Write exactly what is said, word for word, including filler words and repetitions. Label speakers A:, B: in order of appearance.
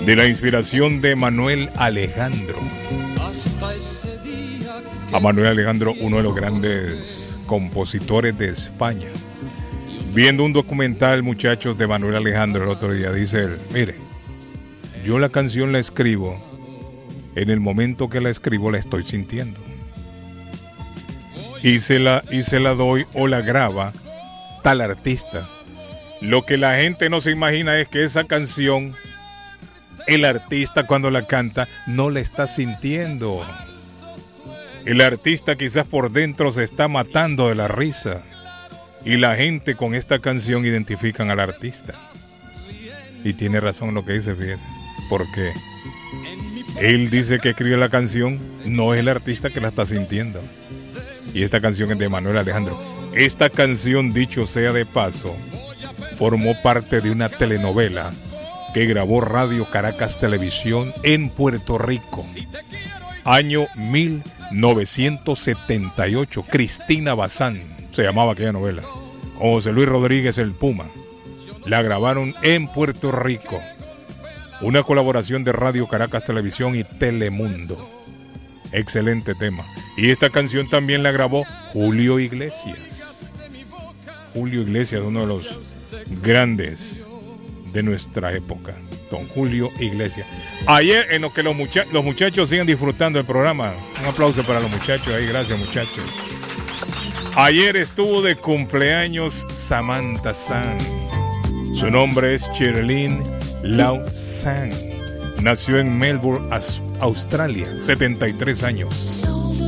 A: de la inspiración de Manuel Alejandro. A Manuel Alejandro, uno de los grandes compositores de España. Viendo un documental, muchachos, de Manuel Alejandro el otro día, dice él, mire, yo la canción la escribo, en el momento que la escribo la estoy sintiendo. Y se la, y se la doy o la graba tal artista. Lo que la gente no se imagina es que esa canción, el artista cuando la canta no la está sintiendo. El artista quizás por dentro se está matando de la risa. Y la gente con esta canción identifican al artista. Y tiene razón lo que dice, fíjate. Porque él dice que escribe la canción, no es el artista que la está sintiendo. Y esta canción es de Manuel Alejandro. Esta canción, dicho sea de paso, formó parte de una telenovela que grabó Radio Caracas Televisión en Puerto Rico. Año mil novecientos setenta y ocho. Cristina Bazán se llamaba aquella novela. José Luis Rodríguez el Puma. La grabaron en Puerto Rico. Una colaboración de Radio Caracas Televisión y Telemundo. Excelente tema. Y esta canción también la grabó Julio Iglesias. Julio Iglesias, uno de los grandes de nuestra época. Don Julio Iglesias. Ayer, en lo que los, mucha- los muchachos sigan disfrutando del programa. Un aplauso para los muchachos ahí. Gracias, muchachos. Ayer estuvo de cumpleaños Samantha San. Su nombre es Sherilyn Lau San. Nació en Melbourne, Australia, setenta y tres años.